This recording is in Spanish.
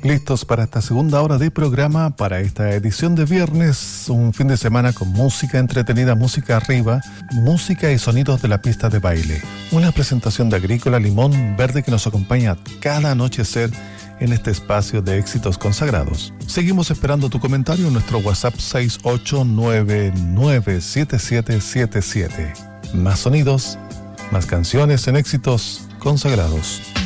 Listos para esta segunda hora de programa, para esta edición de viernes, un fin de semana con música entretenida, música arriba, música y sonidos de la pista de baile. Una presentación de Agrícola Limón Verde que nos acompaña cada anochecer en este espacio de éxitos consagrados. Seguimos esperando tu comentario en nuestro WhatsApp 68997777. Más sonidos, más canciones en éxitos consagrados.